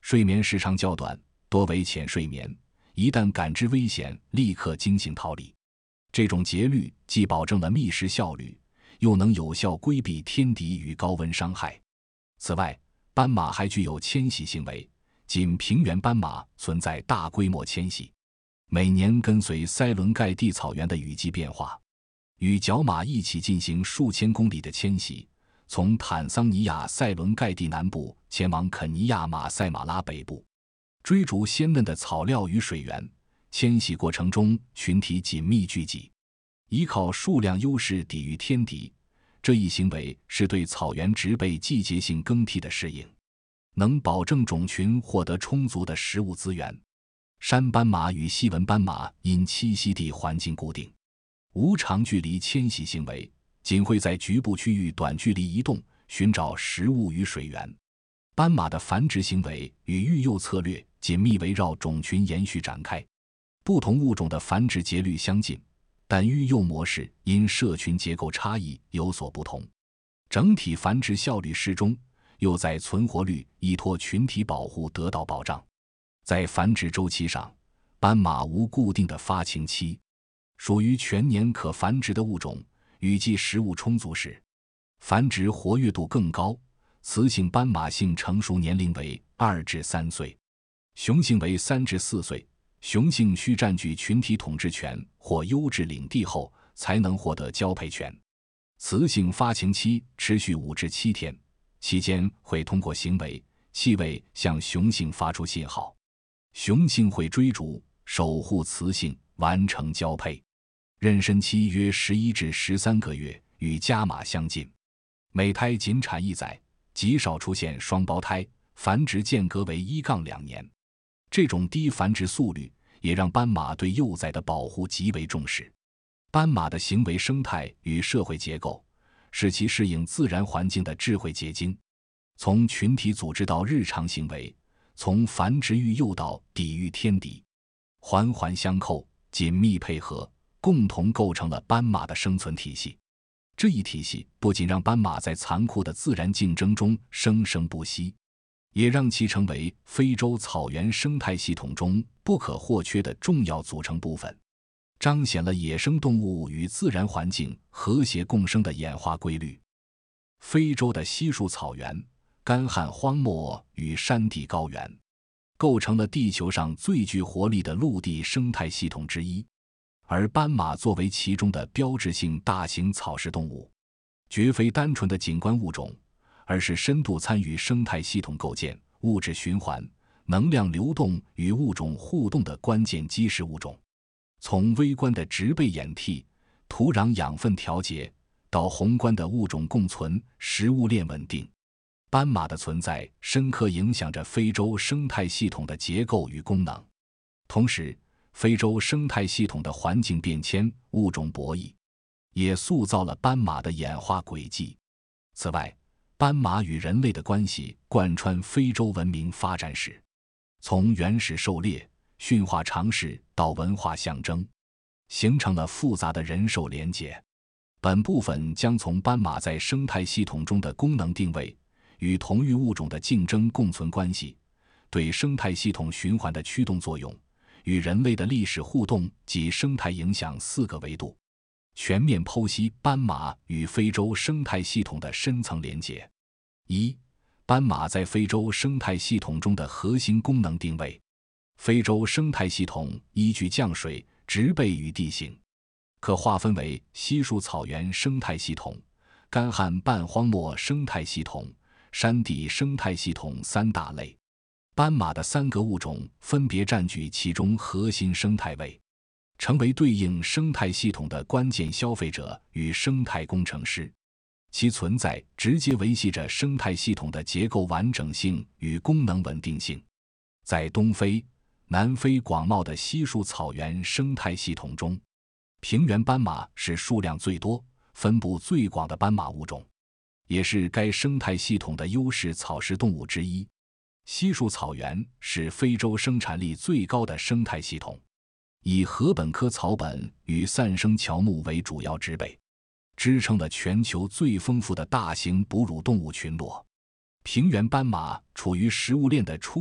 睡眠时长较短，多为浅睡眠，一旦感知危险，立刻惊醒逃离。这种节律既保证了觅食效率，又能有效规避天敌与高温伤害。此外，斑马还具有迁徙行为，仅平原斑马存在大规模迁徙，每年跟随塞伦盖蒂草原的雨季变化，与角马一起进行数千公里的迁徙，从坦桑尼亚塞伦盖蒂南部前往肯尼亚马赛马拉北部，追逐鲜嫩的草料与水源。迁徙过程中群体紧密聚集，依靠数量优势抵御天敌，这一行为是对草原植被季节性更替的适应，能保证种群获得充足的食物资源。山斑马与细纹斑马因栖息地环境固定，无长距离迁徙行为，仅会在局部区域短距离移动，寻找食物与水源。斑马的繁殖行为与育幼策略紧密围绕种群延续展开，不同物种的繁殖节律相近，但育幼模式因社群结构差异有所不同，整体繁殖效率适中，又在存活率依托群体保护得到保障。在繁殖周期上，斑马无固定的发情期，属于全年可繁殖的物种，雨季食物充足时，繁殖活跃度更高。雌性斑马性成熟年龄为2至3岁，雄性为3至4岁。雄性需占据群体统治权或优质领地后，才能获得交配权。雌性发情期持续5至7天，期间会通过行为、气味向雄性发出信号，雄性会追逐、守护雌性，完成交配。妊娠期约11至13个月，与家马相近。每胎仅产1载，极少出现双胞胎，繁殖间隔为1-2年。这种低繁殖速率也让斑马对幼崽的保护极为重视。斑马的行为生态与社会结构是其适应自然环境的智慧结晶，从群体组织到日常行为，从繁殖育幼到抵御天敌，环环相扣，紧密配合，共同构成了斑马的生存体系。这一体系不仅让斑马在残酷的自然竞争中生生不息，也让其成为非洲草原生态系统中不可或缺的重要组成部分，彰显了野生动物与自然环境和谐共生的演化规律。非洲的稀树草原、干旱荒漠与山地高原，构成了地球上最具活力的陆地生态系统之一，而斑马作为其中的标志性大型草食动物，绝非单纯的景观物种，而是深度参与生态系统构建、物质循环、能量流动与物种互动的关键基石物种。从微观的植被演替、土壤养分调节，到宏观的物种共存、食物链稳定，斑马的存在深刻影响着非洲生态系统的结构与功能。同时，非洲生态系统的环境变迁、物种博弈，也塑造了斑马的演化轨迹。此外，斑马与人类的关系贯穿非洲文明发展史，从原始狩猎、驯化尝试到文化象征，形成了复杂的人兽连结。本部分将从斑马在生态系统中的功能定位、与同域物种的竞争共存关系、对生态系统循环的驱动作用、与人类的历史互动及生态影响4个维度，全面剖析斑马与非洲生态系统的深层连结。1、斑马在非洲生态系统中的核心功能定位。非洲生态系统依据降水、植被与地形，可划分为稀树草原生态系统、干旱半荒漠生态系统、山地生态系统3大类。斑马的3个物种分别占据其中核心生态位，成为对应生态系统的关键消费者与生态工程师，其存在直接维系着生态系统的结构完整性与功能稳定性。在东非、南非广袤的稀树草原生态系统中，平原斑马是数量最多、分布最广的斑马物种，也是该生态系统的优势草食动物之一。稀树草原是非洲生产力最高的生态系统，以禾本科草本与散生乔木为主要植被，支撑了全球最丰富的大型哺乳动物群落。平原斑马处于食物链的初